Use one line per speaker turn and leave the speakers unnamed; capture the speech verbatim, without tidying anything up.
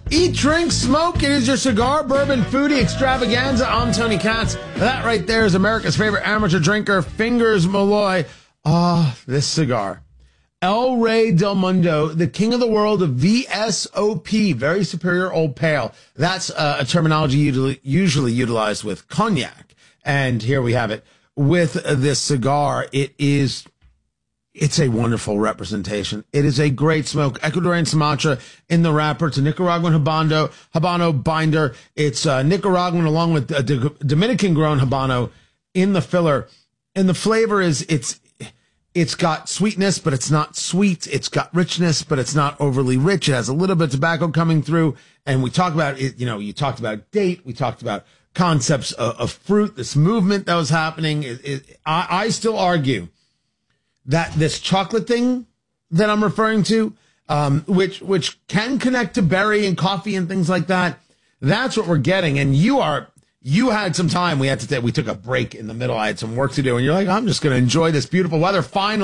Eat, drink, smoke. It is your cigar, bourbon, foodie extravaganza. I'm Tony Katz. That right there is America's favorite amateur drinker, Fingers Malloy. Ah, this cigar. El Rey del Mundo, the king of the world of V S O P, very superior old pale. That's uh, a terminology usually, usually utilized with cognac. And here we have it with this cigar. It is... It's a wonderful representation. It is a great smoke. Ecuadorian Sumatra in the wrapper. It's a Nicaraguan Habano, Habano binder. It's uh, Nicaraguan along with a Dominican-grown Habano in the filler. And the flavor is, it's it's got sweetness, but it's not sweet. It's got richness, but it's not overly rich. It has a little bit of tobacco coming through. And we talk about it, you know, you talked about date. We talked about concepts of, of fruit, this movement that was happening. It, it, I, I still argue that this chocolate thing that I'm referring to, um, which which can connect to berry and coffee and things like that, that's what we're getting. And you are you had some time. We had to take, we took a break in the middle. I had some work to do, and you're like, I'm just going to enjoy this beautiful weather. Finally.